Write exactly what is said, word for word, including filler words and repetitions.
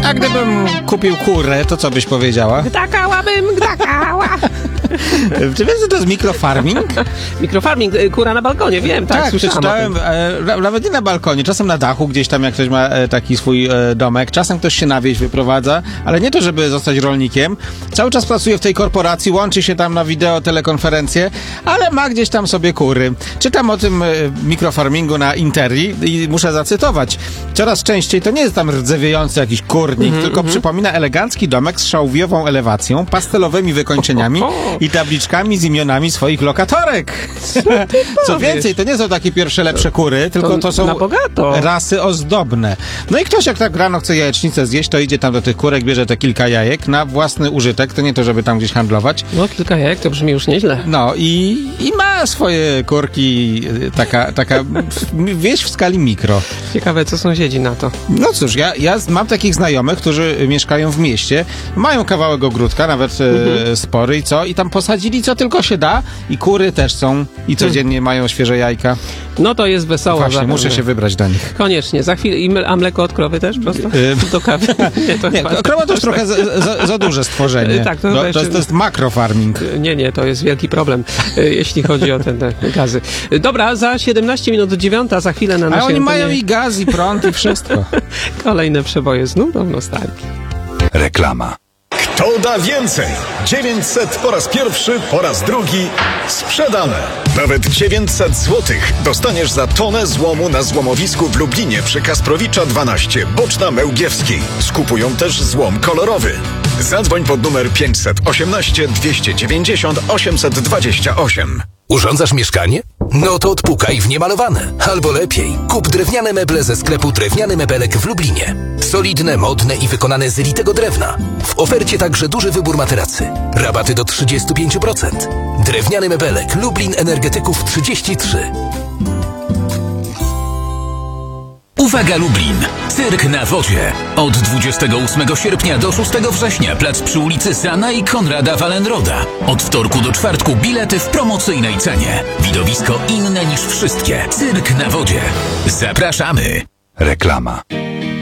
A gdybym kupił kurę, to co byś powiedziała? Gdakałabym, gdakała. Czy wiesz, co to jest mikrofarming? Mikrofarming, kura na balkonie, wiem, tak, Tak, słyszałem przeczytałem, e, nawet nie na balkonie, czasem na dachu, gdzieś tam jak ktoś ma e, taki swój e, domek, czasem ktoś się na wieś wyprowadza, ale nie to, żeby zostać rolnikiem. Cały czas pracuje w tej korporacji, łączy się tam na wideo, telekonferencje, ale ma gdzieś tam sobie kury. Czytam o tym e, mikrofarmingu na Interi i muszę zacytować. Coraz częściej to nie jest tam rdzewiejący jakiś kurnik, mm-hmm, tylko mm-hmm. przypomina elegancki domek z szałwiową elewacją, pastelowymi wykończeniami i tabliczkami z imionami swoich lokatorek. Co więcej, to nie są takie pierwsze lepsze kury, tylko to, to są rasy ozdobne. No i ktoś jak tak rano chce jajecznicę zjeść, to idzie tam do tych kurek, bierze te kilka jajek na własny użytek, to nie to, żeby tam gdzieś handlować. No kilka jajek to brzmi już nieźle. No i, i ma swoje kurki, taka, taka wieś w skali mikro. Ciekawe, co sąsiedzi na to. No cóż, ja, ja mam takich znajomych, którzy mieszkają w mieście, mają kawałek ogródka, nawet mhm. e, spory i co, i tam posadzili co tylko się da i kury też są i codziennie hmm. mają świeże jajka. No to jest wesoło. Właśnie, muszę się wybrać do nich. Koniecznie. Za chwilę. I a mleko od krowy też prosto? Do kawy? Nie, to nie krowa to już trochę za, za, za duże stworzenie. Tak, to, no, to, jeszcze... jest, to jest makrofarming. Nie, nie, to jest wielki problem, jeśli chodzi o te, te gazy. Dobra, za siedemnaście minut do dziewiąta, za chwilę na naszej A oni antenie... mają i gaz, i prąd, i wszystko. Kolejne przeboje znów do nostalgii. Reklama. Kto da więcej? dziewięćset po raz pierwszy, po raz drugi sprzedane. Nawet dziewięćset złotych dostaniesz za tonę złomu na złomowisku w Lublinie przy Kasprowicza dwanaście, Boczna Mełgiewskiej. Skupują też złom kolorowy. Zadzwoń pod numer pięćset osiemnaście dwieście dziewięćdziesiąt osiemset dwadzieścia osiem. Urządzasz mieszkanie? No to odpukaj w niemalowane. Albo lepiej, kup drewniane meble ze sklepu Drewniany Mebelek w Lublinie. Solidne, modne i wykonane z litego drewna. W ofercie także duży wybór materacy. Rabaty do trzydzieści pięć procent. Drewniany Mebelek, Lublin Energetyków trzydzieści trzy. Uwaga Lublin! Cyrk na wodzie. Od dwudziestego ósmego sierpnia do szóstego września plac przy ulicy Sana i Konrada Wallenroda. Od wtorku do czwartku bilety w promocyjnej cenie. Widowisko inne niż wszystkie. Cyrk na wodzie. Zapraszamy! Reklama.